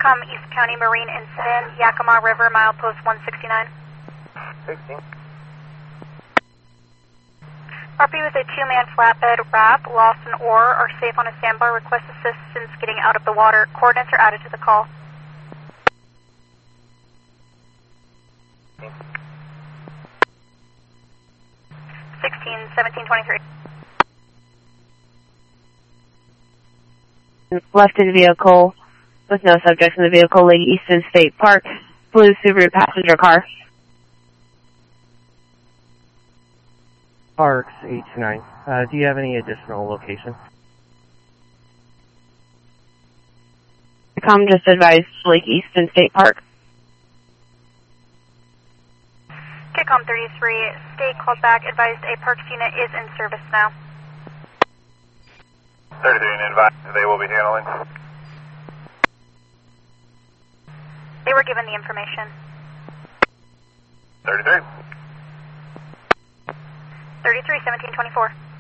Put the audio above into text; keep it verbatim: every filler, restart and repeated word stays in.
Kitcom East County Marine Incident, Yakima River, milepost one sixty-nine. sixteen. R P with a two-man flatbed wrap, lost an oar, are safe on a sandbar. Request assistance getting out of the water. Coordinates are added to the call. sixteen, seventeen, twenty-three. Left in vehicle with no subjects in the vehicle, Lake Easton State Park, blue Subaru passenger car. Parks eight two nine. Uh, do you have any additional location? Come just advised Lake Easton State Park. Kitcom thirty-three, stay called back, advised a Parks unit is in service now. thirty-three, advised they will be handling. They were given the information. thirty-three. thirty-three, seventeen, twenty-four.